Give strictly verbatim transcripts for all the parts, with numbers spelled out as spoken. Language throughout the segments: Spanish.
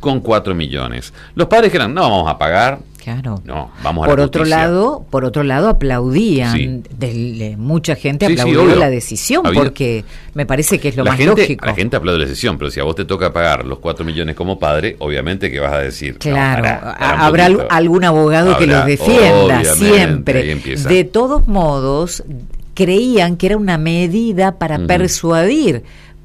con cuatro millones. Los padres que eran, no vamos a pagar. Claro. No, vamos a por la otro justicia. lado, por otro lado aplaudían, Sí. de, de, mucha gente Sí, aplaudió sí, la decisión, Había, porque me parece que es lo la más gente, lógico. La gente aplaude la decisión, pero si a vos te toca pagar los cuatro millones como padre, obviamente que vas a decir, claro, no, pará, pará un habrá poquito. algún abogado Habrá, que los defienda obviamente, ahí siempre. empieza. De todos modos, creían que era una medida para Uh-huh. persuadir,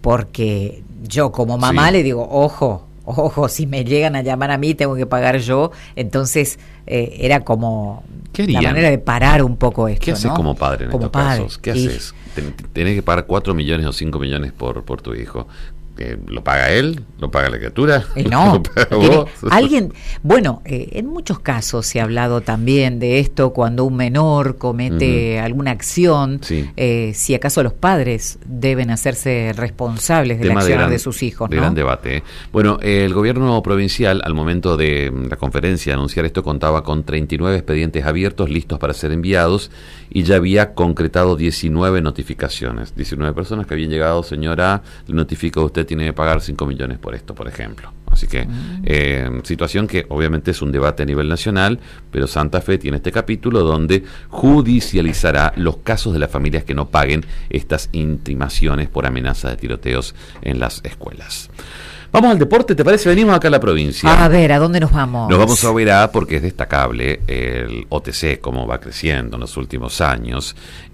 porque yo como mamá Sí. le digo, ojo, ojo, si me llegan a llamar a mí tengo que pagar yo. Entonces eh, era como ¿Qué la harían? manera de parar un poco esto. ¿Qué haces ¿no? como padre en como estos padre. casos? ¿Qué Y, haces? Ten- Tenés que pagar cuatro millones o cinco millones por, por tu hijo. Eh, ¿Lo paga él? ¿Lo paga la criatura? Eh, no, ¿Lo paga tiene- vos? alguien, bueno, eh, en muchos casos se ha hablado también de esto cuando un menor comete Ujú. alguna acción, Sí. eh, si acaso los padres deben hacerse responsables de la Tema acción de, gran- de sus hijos, de ¿no? gran debate. ¿eh? Bueno, eh, el gobierno provincial, al momento de mm, la conferencia de anunciar esto, contaba con treinta y nueve expedientes abiertos listos para ser enviados y ya había concretado diecinueve notificaciones. diecinueve personas que habían llegado, señora, le notifico, usted tiene que pagar cinco millones por esto, por ejemplo. Así que, Mm. eh, situación que obviamente es un debate a nivel nacional, pero Santa Fe tiene este capítulo donde judicializará los casos de las familias que no paguen estas intimaciones por amenaza de tiroteos en las escuelas. Vamos al deporte, ¿te parece? Venimos acá a la provincia. A ver, ¿a dónde nos vamos? Nos vamos a Oberá porque es destacable el O T C, cómo va creciendo en los últimos años,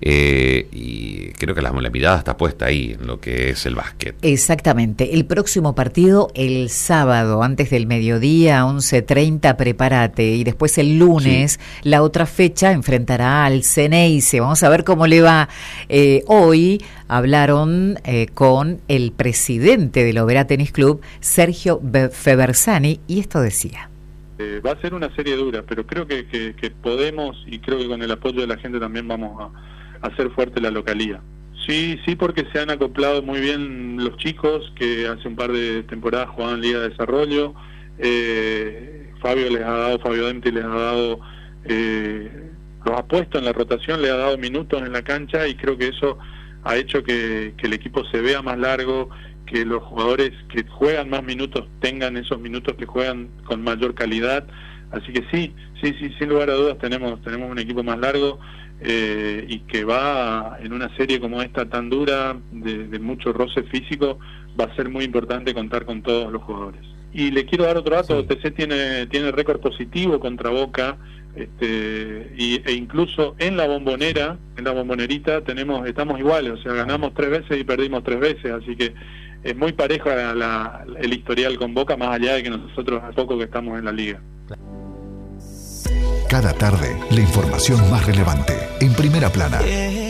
eh, y creo que la, la mirada está puesta ahí, en lo que es el básquet. Exactamente. El próximo partido el sábado, antes del mediodía, once treinta, prepárate. Y después el lunes, sí. La otra fecha, enfrentará al Ceneice. Vamos a ver cómo le va. Eh, hoy hablaron eh, con el presidente del Oberá Tenis Club, Sergio Febersani, y esto decía. Eh, va a ser una serie dura, pero creo que, que, que podemos, y creo que con el apoyo de la gente también vamos a, a hacer fuerte la localía. Sí, sí, porque se han acoplado muy bien los chicos que hace un par de temporadas jugaban Liga de Desarrollo. Eh, Fabio les ha dado, Fabio Dempti les ha dado, eh, los ha puesto en la rotación, les ha dado minutos en la cancha, y creo que eso ha hecho que, que el equipo se vea más largo, que los jugadores que juegan más minutos tengan esos minutos que juegan con mayor calidad. Así que sí, sí, sí, sin lugar a dudas tenemos tenemos un equipo más largo, eh, y que va en una serie como esta tan dura, de, de mucho roce físico, va a ser muy importante contar con todos los jugadores. Y le quiero dar otro dato, sí. O T C tiene tiene récord positivo contra Boca, este y, e incluso en la Bombonera, en la Bombonerita tenemos estamos iguales, o sea, ganamos tres veces y perdimos tres veces, así que es muy parejo la, la, el historial con Boca, más allá de que nosotros a poco que estamos en la liga. Cada tarde, la información más relevante, en Primera Plana.